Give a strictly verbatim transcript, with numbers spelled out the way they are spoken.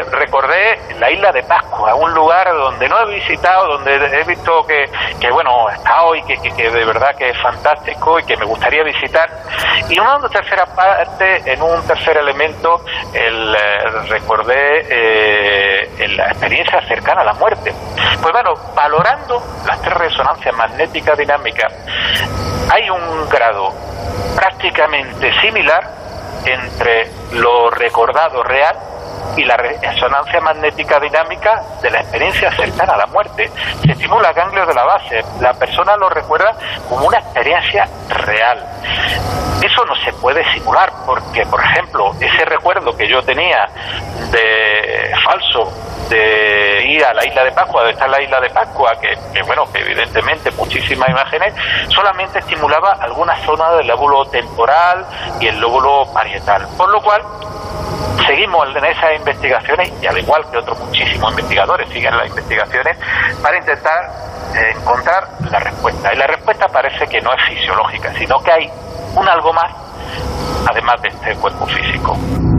recordé la isla de Pascua, un lugar donde no he visitado, donde he visto que, que bueno, he estado y que, que, que de verdad que es fantástico y que me gustaría visitar. Y una tercera parte, en un tercer elemento, el, eh, recordé eh, la experiencia cercana a la muerte. Pues bueno, valorando las tres resonancias magnéticas dinámicas, hay un grado prácticamente similar entre lo recordado real y la resonancia magnética dinámica de la experiencia cercana a la muerte. Se estimula ganglios de la base, la persona lo recuerda como una experiencia real. Eso no se puede simular porque, por ejemplo, ese recuerdo que yo tenía de falso de ir a la isla de Pascua, de estar en la isla de Pascua, que, que bueno, que evidentemente muchísimas imágenes, solamente estimulaba algunas zonas del lóbulo temporal y el lóbulo parietal, por lo cual seguimos en esas investigaciones, y al igual que otros muchísimos investigadores siguen las investigaciones para intentar eh, encontrar la respuesta. Y la respuesta parece que no es fisiológica, sino que hay un algo más además de este cuerpo físico.